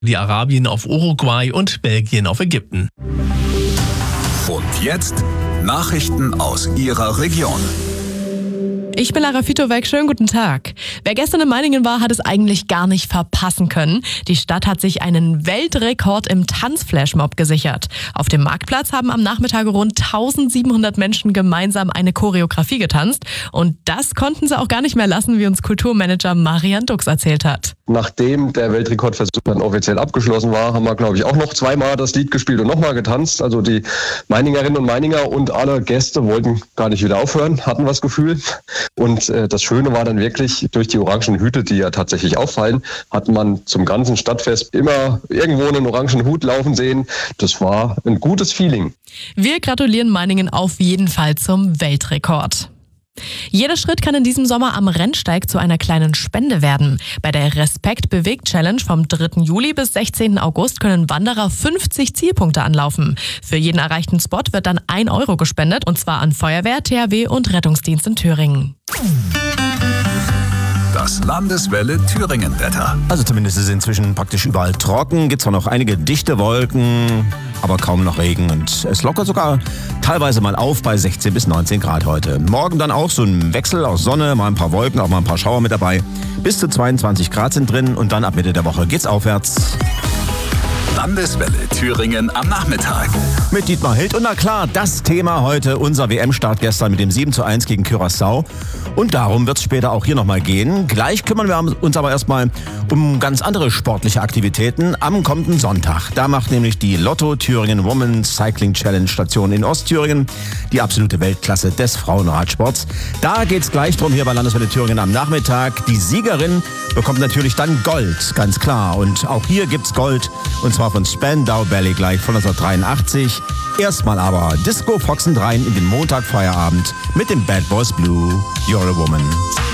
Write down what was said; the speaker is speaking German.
Saudi-Arabien auf Uruguay und Belgien auf Ägypten. Und jetzt Nachrichten aus Ihrer Region. Ich bin Lara Fitowek, schönen guten Tag. Wer gestern in Meiningen war, hat es eigentlich gar nicht verpassen können. Die Stadt hat sich einen Weltrekord im Tanzflashmob gesichert. Auf dem Marktplatz haben am Nachmittag rund 1700 Menschen gemeinsam eine Choreografie getanzt. Und das konnten sie auch gar nicht mehr lassen, wie uns Kulturmanager Marian Dux erzählt hat. Nachdem der Weltrekordversuch dann offiziell abgeschlossen war, haben wir, glaube ich, auch noch zweimal das Lied gespielt und nochmal getanzt. Also die Meiningerinnen und Meininger und alle Gäste wollten gar nicht wieder aufhören, hatten das Gefühl. Und das Schöne war dann wirklich, durch die orangen Hüte, die ja tatsächlich auffallen, hat man zum ganzen Stadtfest immer irgendwo einen orangen Hut laufen sehen. Das war ein gutes Feeling. Wir gratulieren Meiningen auf jeden Fall zum Weltrekord. Jeder Schritt kann in diesem Sommer am Rennsteig zu einer kleinen Spende werden. Bei der Respekt Bewegt Challenge vom 3. Juli bis 16. August können Wanderer 50 Zielpunkte anlaufen. Für jeden erreichten Spot wird dann 1 Euro gespendet, und zwar an Feuerwehr, THW und Rettungsdienst in Thüringen. Das Landeswelle Thüringen-Wetter. Also zumindest ist es inzwischen praktisch überall trocken, gibt zwar noch einige dichte Wolken, aber kaum noch Regen, und es lockert sogar teilweise mal auf bei 16 bis 19 Grad heute. Morgen dann auch so ein Wechsel aus Sonne, mal ein paar Wolken, auch mal ein paar Schauer mit dabei. Bis zu 22 Grad sind drin, und dann ab Mitte der Woche geht's aufwärts. Landeswelle Thüringen am Nachmittag. Mit Dietmar Hild, und na klar, das Thema heute, unser WM-Start gestern mit dem 7:1 gegen Curaçao. Und darum wird es später auch hier nochmal gehen. Gleich kümmern wir uns aber erstmal um ganz andere sportliche Aktivitäten am kommenden Sonntag. Da macht nämlich die Lotto Thüringen Women's Cycling Challenge Station in Ostthüringen die absolute Weltklasse des Frauenradsports. Da geht's gleich drum hier bei Landeswelle Thüringen am Nachmittag. Die Siegerin bekommt natürlich dann Gold, ganz klar. Und auch hier gibt's Gold, und zwar von Spandau Ballet gleich von 1983. Erstmal aber Disco Foxen rein in den Montagfeierabend mit dem Bad Boys Blue, You're a Woman.